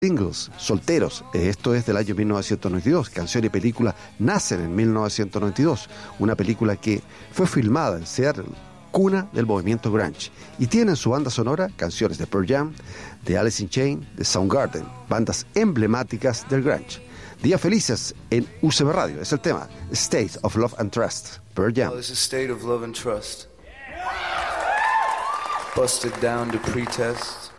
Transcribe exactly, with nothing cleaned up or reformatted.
Singles, Solteros, esto es del año mil novecientos noventa y dos. Canción y película nacen en mil novecientos noventa y dos, una película que fue filmada en Seattle, cuna del movimiento grunge, y tiene en su banda sonora canciones de Pearl Jam, de Alice in Chains, de Soundgarden, bandas emblemáticas del grunge. Días felices en U C B Radio, es el tema State of Love and Trust, Pearl Jam. Oh, this is State of Love and Trust. Busted down to pretest.